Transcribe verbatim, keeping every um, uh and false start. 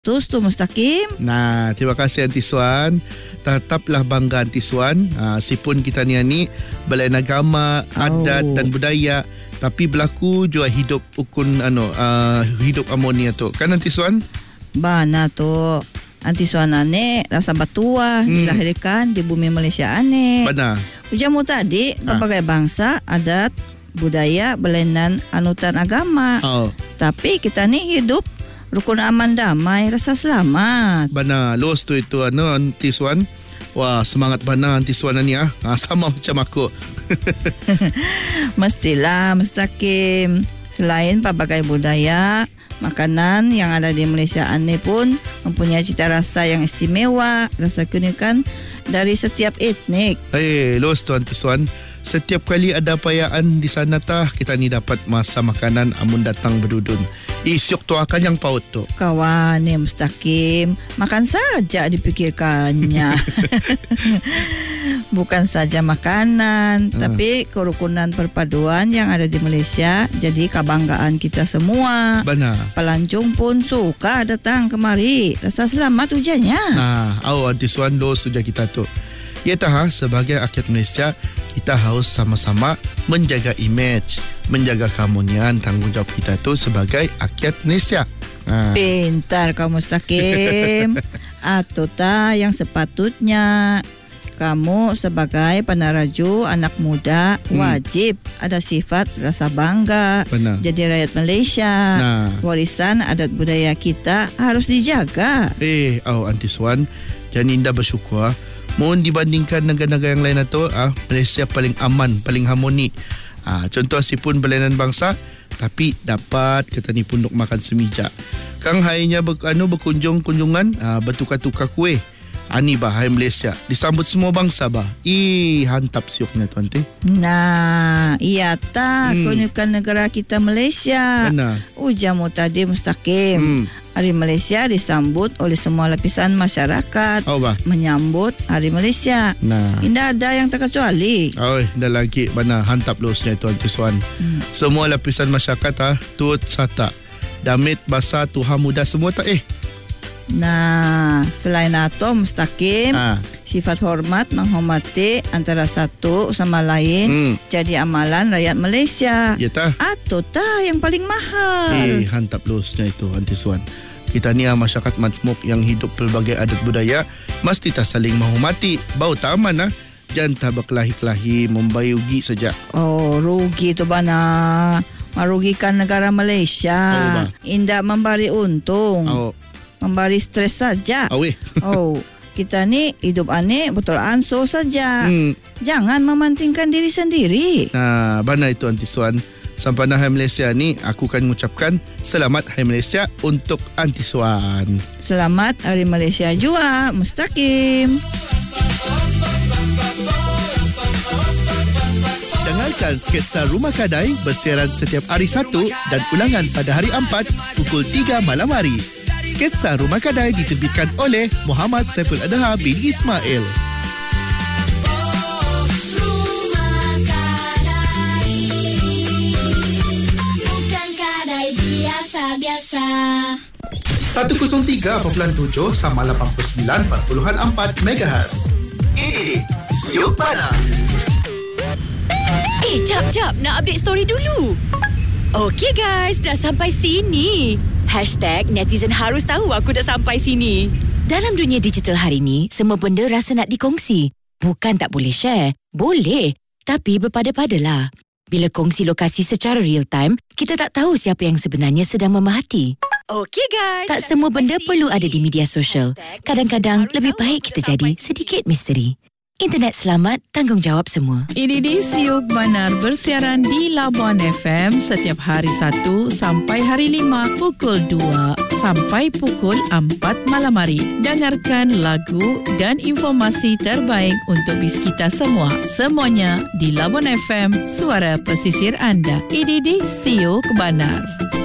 ratus tu Mustaqim. Nah, terima kasih Aunty Suan. Tetaplah bangga Aunty Suan. Ha, sipun kita ni ni belain agama, oh. adat dan budaya, tapi berlaku juga hidup ukun ano uh, hidup harmonia tu. Kan Aunty Suan? Bana tu. Aunty Suan ane rasa batua, hmm. dilahirkan di bumi Malaysia ane. Benar. Ujamu tadi ha. berbagai bangsa, adat, budaya, belainan anutan agama. Oh. Tapi kita ni hidup rukun aman damai, rasa selamat. Benar, los tu itu ano Aunty Suan. Wah, semangat bana Aunty Suan ni ah. Ha, sama macam aku. Mestilah Mustaqim. Selain pelbagai budaya, makanan yang ada di Malaysia ini pun mempunyai cita rasa yang istimewa, rasa keunikan dari setiap etnik. Eh, hey, los tu Aunty Suan. Setiap kali ada perayaan di sana tah, kita ni dapat masa makanan amun datang berdudun. Isyuk tu akan yang paut tu. Kawan ni Mustaqim, makan saja dipikirkannya. Bukan saja makanan, ha. tapi kerukunan perpaduan yang ada di Malaysia jadi kebanggaan kita semua. Benar. Pelancong pun suka datang kemari. Rasa selamat ujarnya. Nah, awak Aunty Suan dos sudah kita tu. Ya tah, sebagai rakyat Malaysia, kita harus sama-sama menjaga image, menjaga keharmonian tanggungjawab kita tu sebagai rakyat Malaysia. Ha. Pintar kau Mustaqim. Atau tak yang sepatutnya kamu sebagai peneraju anak muda hmm. wajib ada sifat rasa bangga. Benar. Jadi rakyat Malaysia. Nah. Warisan adat budaya kita harus dijaga. Eh, oh Aunty Suan, jangan indah bersyukur. Mohon dibandingkan negara-negara yang lain atau ah, Malaysia paling aman, paling harmoni. Ah, contoh sipun belainan bangsa, tapi dapat kita ni pun duk makan semijak. Kang hainya ber, anu berkunjung kunjungan, ah, bertukar-tukar kuih. Ani bah hai Malaysia disambut semua bangsa bah. Ih, hantap siuknya tuan teh. Nah, iya tak hmm. keunikan negara kita Malaysia. Benar. Ujamu tadi Mustaqim. Hmm. Hari Malaysia disambut oleh semua lapisan masyarakat. Oh, bah. Menyambut Hari Malaysia. Nah. Tidak ada yang terkecuali. Oh, dah lagi mana hantap losnya tuan Tuan. Hmm. Semua lapisan masyarakat ah turut serta. Damit bahasa Tuhan muda semua tak eh. Nah, selain itu Mustaqim, ha. sifat hormat menghormati antara satu sama lain hmm. jadi amalan rakyat Malaysia. Ya tah. Atau tak yang paling mahal. Eh, hantap losnya itu Aunty Suan. Kita ni masyarakat majmuk yang hidup pelbagai adat budaya, mesti tak saling menghormati. Bau tak aman ah. Jangan tak berkelahi-kelahi, membayugi saja. Oh, rugi tu bana. Merugikan negara Malaysia. Oh, indah memberi untung. Oh. Memberi stres saja. Oh, oh, kita ni hidup aneh betul anso saja. Hmm. Jangan mementingkan diri sendiri. Nah, bana itu Aunty Suan. Sampana Hai Malaysia ni, aku akan mengucapkan selamat Hai Malaysia untuk Aunty Suan. Selamat Hari Malaysia juga, Mustaqim. Dengarkan Sketsa Rumah Kadai bersiaran setiap hari Sabtu dan ulangan pada hari Ahad pukul tiga malam hari. Sketsa Rumah Kadai diterbitkan oleh Muhammad Saiful Adha bin Ismail. Rumah Kadai bukan kadai biasa-biasa. seratus tiga perpuluhan tujuh sama lapan puluh sembilan perpuluhan empat megahertz. Ini Siok Bana. Eh, jap-jap. Nak update story dulu. Okey guys, dah sampai sini. Hashtag netizen harus tahu aku dah sampai sini. Dalam dunia digital hari ni, semua benda rasa nak dikongsi. Bukan tak boleh share. Boleh. Tapi berpada-padalah. Bila kongsi lokasi secara real time, kita tak tahu siapa yang sebenarnya sedang memerhati. Okey guys. Tak semua benda perlu ada di media sosial. Kadang-kadang lebih baik kita jadi sedikit misteri. Internet selamat, tanggungjawab semua. Ini di Siok Banar bersiaran di Labuan F M setiap hari Sabtu sampai hari lima pukul dua sampai pukul empat malam hari. Dengarkan lagu dan informasi terbaik untuk bis kita semua. Semuanya di Labuan F M, suara pesisir anda. Ini di Siok Banar.